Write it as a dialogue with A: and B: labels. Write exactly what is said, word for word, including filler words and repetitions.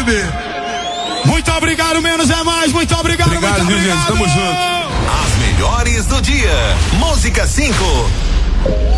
A: bebê.
B: Muito obrigado, menos é mais. Muito obrigado,
A: obrigado,
B: muito obrigado.
A: Gente, tamo junto.
C: As melhores do dia. Música cinco.